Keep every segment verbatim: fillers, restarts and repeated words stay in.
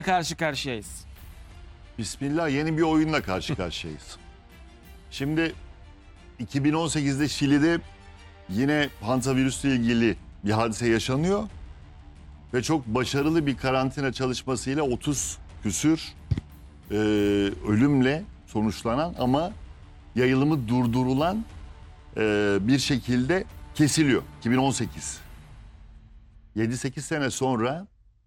karşı karşıyayız. Bismillah, yeni bir oyunla karşı karşıyayız. Şimdi iki bin on sekizde Şili'de yine hantavirüsle ilgili bir hadise yaşanıyor. Ve çok başarılı bir karantina çalışmasıyla otuz küsür e, ölümle sonuçlanan ama yayılımı durdurulan e, bir şekilde kesiliyor. iki bin on sekiz. yedi sekiz sene sonra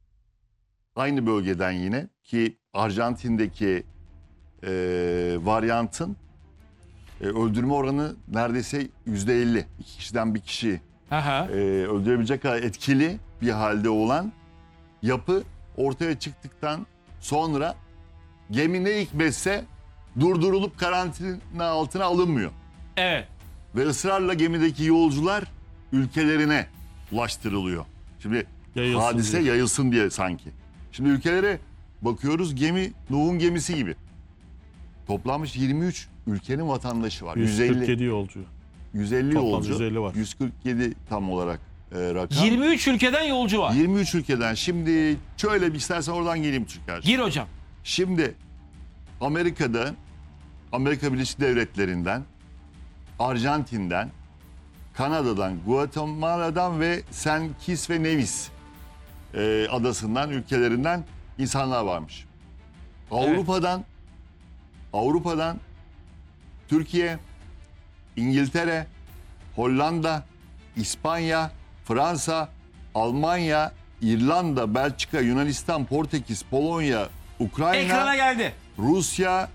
aynı bölgeden yine ki Arjantin'deki e, varyantın e, öldürme oranı neredeyse yüzde elli. İki kişiden bir kişi Aha. e, öldürebilecek kadar etkili bir halde olan yapı ortaya çıktıktan sonra gemi ne hikmetse durdurulup karantina altına alınmıyor. Evet. Ve ısrarla gemideki yolcular ülkelerine ulaştırılıyor. Şimdi Yayılsın hadise diye. yayılsın diye sanki. Şimdi ülkelere bakıyoruz, gemi Nuh'un gemisi gibi. Toplanmış yirmi üç ülkenin vatandaşı var. yüz yüz elli, kırk yedi yolcu. yüz elli Toplam yolcu. yüz elli var. yüz kırk yedi tam olarak e, rakam. yirmi üç ülkeden yolcu var. yirmi üç ülkeden. Şimdi şöyle bir istersen oradan geleyim Türker. Gir hocam. Şimdi Amerika'da, Amerika Birleşik Devletleri'nden, Arjantin'den, Kanada'dan, Guatemala'dan ve Saint Kitts ve Nevis e, adasından, ülkelerinden insanlar varmış. Avrupa'dan, Avrupa'dan Türkiye, İngiltere, Hollanda, İspanya, Fransa, Almanya, İrlanda, Belçika, Yunanistan, Portekiz, Polonya, Ukrayna, Ekrana geldi. Rusya,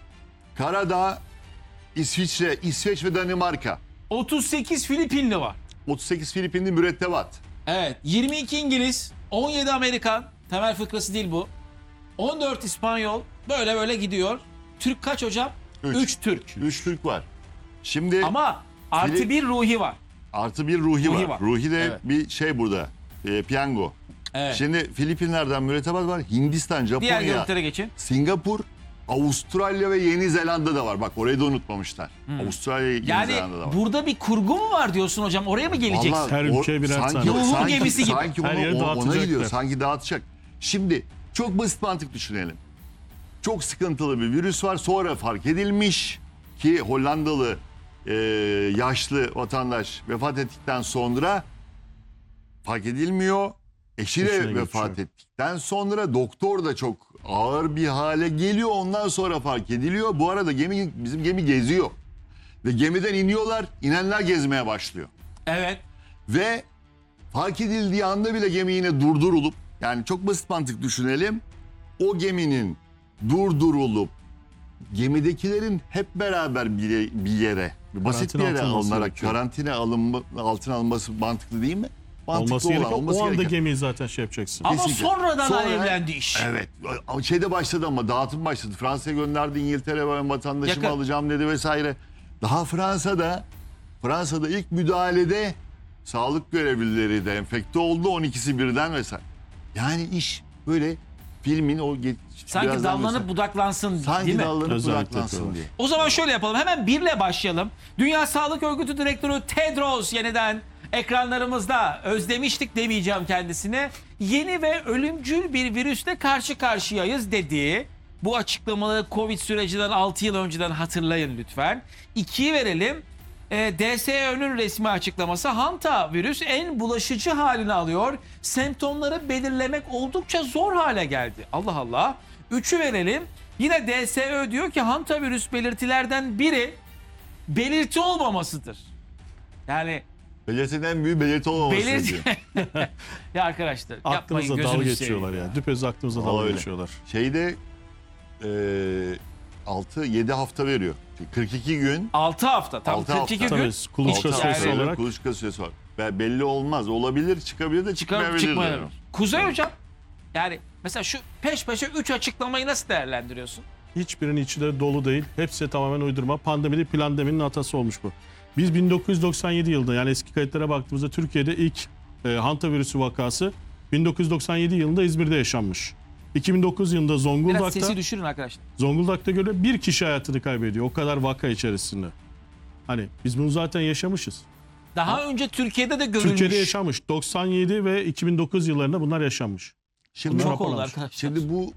Karadağ, İsviçre, İsveç ve Danimarka. otuz sekiz Filipinli var. otuz sekiz Filipinli mürettebat. Evet. yirmi iki İngiliz, on yedi Amerikan. Temel fıkrası değil bu. on dört İspanyol. Böyle böyle gidiyor. Türk kaç hocam? Üç. üç Türk. üç Türk var. Şimdi Ama artı Filip- bir Ruhi var. artı bir Ruhi, Ruhi var. var. Ruhi de Evet. bir şey burada. E, piyango. Evet. Şimdi Filipinler'den mürettebat var. Hindistan, Diğer Japonya, görüntülere geçin. Singapur, Avustralya ve Yeni Zelanda da var. Bak orayı da unutmamışlar. Avustralya, Yeni Hmm. Yani Zelanda da var. burada bir kurgu mu var diyorsun hocam? Oraya mı geleceksin? Vallahi Her o- ülkeye birer sanki, tane. Nuh'un sanki, gemisi gibi. Sanki Her onu, yeri o- ona dağıtacaklar. gidiyor. Sanki dağıtacak. Şimdi çok basit mantık düşünelim. Çok sıkıntılı bir virüs var. Sonra fark edilmiş ki Hollandalı e, yaşlı vatandaş vefat ettikten sonra fark edilmiyor. Eşi de Eşine vefat geçiyor. ettikten sonra doktor da çok ağır bir hale geliyor. Ondan sonra fark ediliyor. Bu arada gemi bizim gemi geziyor. Ve gemiden iniyorlar. İnenler gezmeye başlıyor. Evet. Ve fark edildiği anda bile gemi yine durdurulup, yani çok basit mantık düşünelim. O geminin durdurulup gemidekilerin hep beraber bir, bir yere, basit Karantina bir yere altına alınması alınarak gerekiyor. karantina alınma, altına alınması mantıklı değil mi? Mantıklı Olması olan, gerekiyor. olması O anda gereken. gemiyi zaten şey yapacaksın. Ama Kesinlikle. sonradan Sonra- alevlendi iş. Evet. Şeyde başladı ama dağıtım başladı. Fransa'ya gönderdi, İngiltere ben vatandaşımı Yakın. alacağım dedi vesaire. Daha Fransa'da Fransa'da ilk müdahalede sağlık görevlileri de enfekte oldu. on ikisi birden vesaire. Yani iş böyle filmin o ge- Sanki birazdan dallanıp göster- budaklanın sanki değil mi? dallanıp Özellikle budaklansın yapıyorlar. diye. O zaman şöyle yapalım. Hemen birle başlayalım. Dünya Sağlık Örgütü Direktörü Tedros yeniden ekranlarımızda. Özlemiştik demeyeceğim kendisine. Yeni ve ölümcül bir virüsle karşı karşıyayız dediği bu açıklamaları Covid sürecinden altı yıl önceden hatırlayın lütfen. İkiyi verelim. E, D S Ö'nün resmi açıklaması, hantavirüs en bulaşıcı halini alıyor. Semptomları belirlemek oldukça zor hale geldi. Allah Allah. Üçü verelim. Yine D S Ö diyor ki hantavirüs belirtilerden biri belirti olmamasıdır. Yani Belirtinin en büyük belirti olmaması belirti... diyor. ya arkadaşlar yapmayın, Aklımıza dalga gözünüzü geçiyorlar seveyim ya. Düpedüz aklımıza Vallahi dalga öyle. geçiyorlar. Şeyde e, altı yedi hafta veriyor. kırk iki gün. altı hafta. Tam Altı kırk iki hafta. gün. Tabii kuluçka Hiç- süresi yani- olarak Kuluçka süresi var. Ve belli olmaz. Olabilir, çıkabilir de Çıkar, çıkmayabilir. çıkmayabilir. de. Kuzey hocam. Yani mesela şu peş peşe üç açıklamayı nasıl değerlendiriyorsun? hiçbirinin içi de dolu değil. Hepsi tamamen uydurma. Pandemide pandeminin hatası olmuş bu. Biz bin dokuz yüz doksan yedi yılında, yani eski kayıtlara baktığımızda Türkiye'de ilk e, hantavirüsü vakası bin dokuz yüz doksan yedi yılında İzmir'de yaşanmış. iki bin dokuz yılında Biraz Zonguldak'ta sesi düşürün arkadaşlar. Zonguldak'ta göre bir kişi hayatını kaybediyor. O kadar vaka içerisinde. Hani biz bunu zaten yaşamışız. Daha önce Türkiye'de de görülmüş. Türkiye'de yaşanmış. doksan yedi ve iki bin dokuz yıllarında bunlar yaşanmış. Şimdi, Çok oldu raporlamış. arkadaşlar. şimdi bu